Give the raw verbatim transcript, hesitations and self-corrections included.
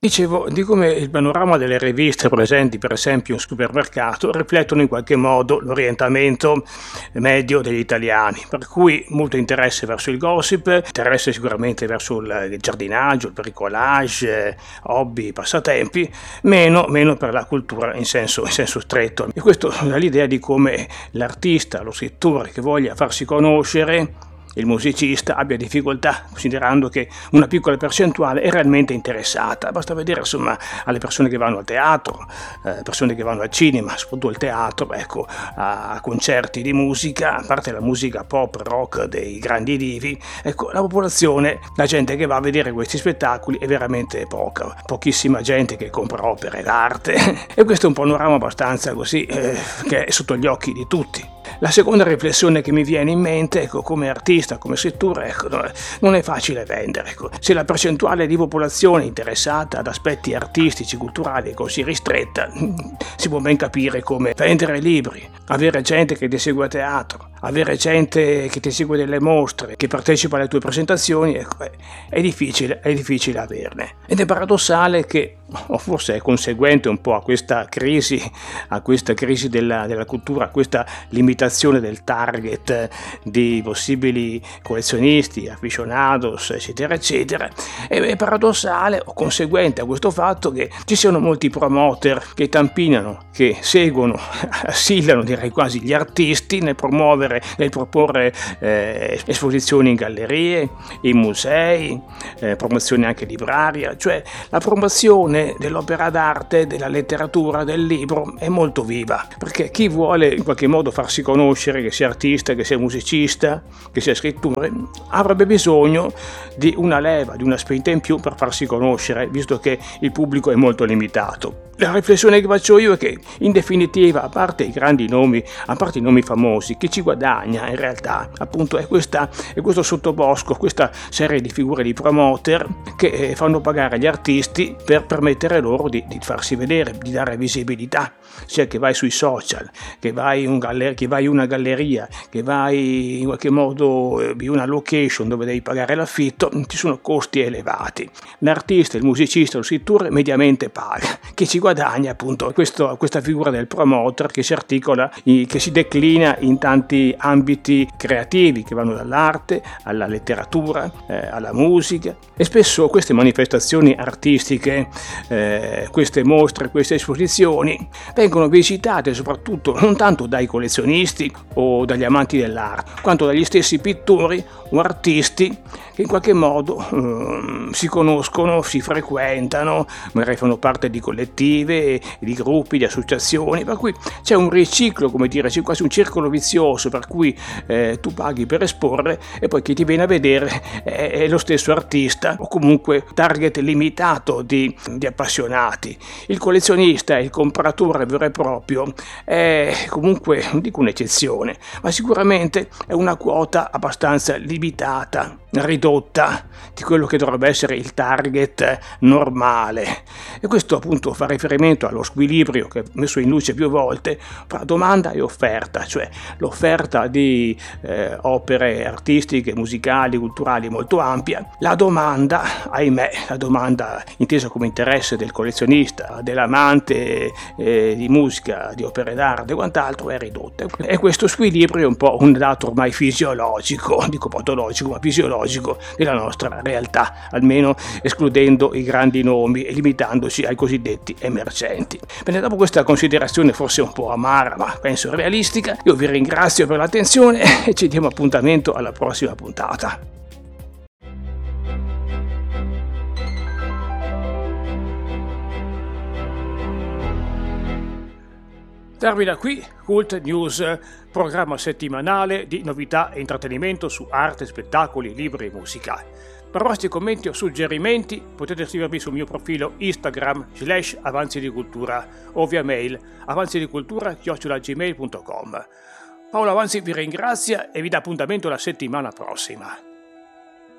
Dicevo di come il panorama delle riviste presenti per esempio in supermercato riflettono in qualche modo l'orientamento medio degli italiani, per cui molto interesse verso il gossip, interesse sicuramente verso il giardinaggio, il bricolage, eh, hobby, passatempi, meno, meno per la cultura in senso, in senso stretto. E questo dà l'idea di come l'artista, lo scrittore che voglia farsi conoscere, il musicista abbia difficoltà, considerando che una piccola percentuale è realmente interessata. Basta vedere insomma alle persone che vanno al teatro, eh, persone che vanno al cinema, soprattutto al teatro, ecco, a concerti di musica, a parte la musica pop, rock dei grandi divi, ecco, la popolazione, la gente che va a vedere questi spettacoli è veramente poca, pochissima gente che compra opere d'arte e questo è un panorama abbastanza così eh, che è sotto gli occhi di tutti. La seconda riflessione che mi viene in mente, ecco, come artista, come settore, ecco, non è facile vendere. Ecco. Se la percentuale di popolazione interessata ad aspetti artistici, culturali è così ristretta, si può ben capire come vendere libri, avere gente che ti segue a teatro, avere gente che ti segue delle mostre, che partecipa alle tue presentazioni, ecco, è difficile, è difficile averne. Ed è paradossale che, o forse è conseguente un po' a questa crisi, a questa crisi della, della cultura, a questa limitazione del target di possibili collezionisti, aficionados, eccetera, eccetera, è paradossale o conseguente a questo fatto che ci siano molti promoter che tampinano, che seguono, assillano direi quasi gli artisti nel promuovere, nel proporre eh, esposizioni in gallerie, in musei, eh, promozioni anche libraria, cioè la promozione dell'opera d'arte, della letteratura, del libro è molto viva, perché chi vuole in qualche modo farsi conoscere, che sia artista, che sia musicista, che sia scrittore, avrebbe bisogno di una leva, di una spinta in più per farsi conoscere, visto che il pubblico è molto limitato. La riflessione che faccio io è che, in definitiva, a parte i grandi nomi, a parte i nomi famosi, chi ci guadagna in realtà, appunto, è, questa, è questo sottobosco, questa serie di figure di promoter che fanno pagare gli artisti per permettere loro di, di farsi vedere, di dare visibilità, sia che vai sui social, che vai in un galler- che vai in una galleria, che vai in qualche modo in una location dove devi pagare l'affitto, ci sono costi elevati. L'artista, il musicista, lo scrittore mediamente paga. Chi ci guadagna appunto questo, questa figura del promoter che si articola, che si declina in tanti ambiti creativi che vanno dall'arte alla letteratura, eh, alla musica, e spesso queste manifestazioni artistiche, eh, queste mostre, queste esposizioni vengono visitate soprattutto non tanto dai collezionisti o dagli amanti dell'arte, quanto dagli stessi pittori o artisti che in qualche modo eh, si conoscono, si frequentano, magari fanno parte di collettive, di gruppi, di associazioni, per cui c'è un riciclo, come dire, c'è quasi un circolo vizioso per cui eh, tu paghi per esporre e poi chi ti viene a vedere è, è lo stesso artista o comunque target limitato di, di appassionati. Il collezionista, il compratore vero e proprio è comunque, non dico un'eccezione, ma sicuramente è una quota abbastanza limitata, ridotta di quello che dovrebbe essere il target normale, e questo appunto fa riferimento allo squilibrio che ho messo in luce più volte fra domanda e offerta, cioè l'offerta di eh, opere artistiche, musicali, culturali molto ampia, la domanda, ahimè, la domanda intesa come interesse del collezionista, dell'amante eh, di musica, di opere d'arte e quant'altro è ridotta, e questo squilibrio è un po' un dato ormai fisiologico, dico patologico ma fisiologico della nostra realtà, almeno escludendo i grandi nomi e limitandoci ai cosiddetti emergenti. Bene, dopo questa considerazione forse un po' amara ma penso realistica, io vi ringrazio per l'attenzione e ci diamo appuntamento alla prossima puntata. Termina qui Cult News, programma settimanale di novità e intrattenimento su arte, spettacoli, libri e musica. Per vostri commenti o suggerimenti potete scrivermi sul mio profilo Instagram slash avanzi di cultura o via mail avanzidicultura chiocciola gmail punto com. Paolo Avanzi vi ringrazia e vi dà appuntamento la settimana prossima.